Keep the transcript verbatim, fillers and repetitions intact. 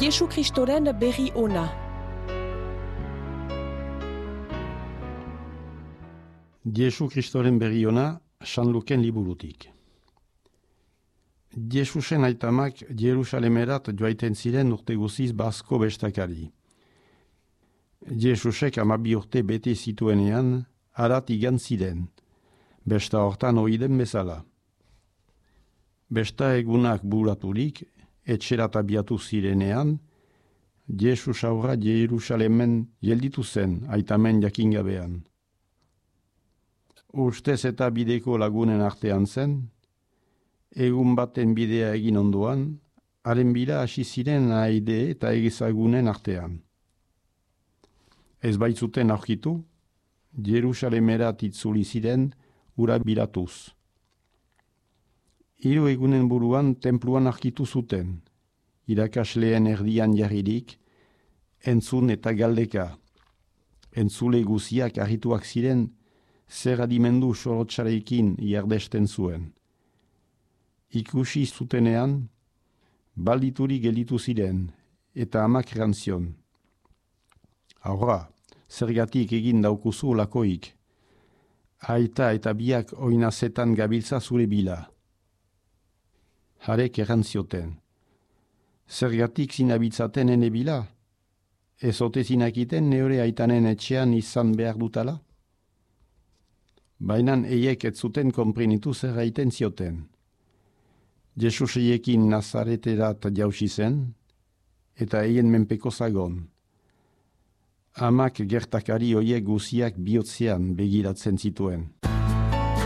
Jesu Kristoren berri ona. Jesu Kristoren berri ona, San Luken liburutik. Jesusen aitamak Jerusalemerat joaiten ziren urte guziz bazko bestakari. Jesusek amabi urte bete zituenean, harat igan ziren, besta hortan oiden bezala. Besta egunak buraturik, etxerat abiatu zirenean, Jesus aurra Jerusalemen gelditu zen, aitamen jakingabean. Ustez eta bideko lagunen artean zen, egun baten bidea egin ondoan, haren bila hasi ziren aide eta egizagunen artean. Ez baitzuten aurkitu, Jerusalemerat itzuli ziren ura bilatuz. Hiru egunen buruan tenpluan aurkitu zuten, irakasleen erdian jarririk, entzun eta galdeka. Entzule guziak harrituak ziren, zer adimendu sorotxarekin jardesten zuen. Ikusi zutenean, baldituri gelditu ziren, eta amak erantzion. Aurra, zergatik egin daukuzu lakoik. Aita eta biak oinazetan gabiltza zure bila. Harek erantzioten. Zergatik zinabitzaten ene bila? Ez ote zinakiten neure aitanen etxean izan behar dutala? Bainan eiek ez zuten konprenitu zer aiten zioten. Jesus eiekin Nazareterat jausi zen, eta eien menpeko zagon. Amak gertakari oiek guziak bihotzean begiratzen zituen.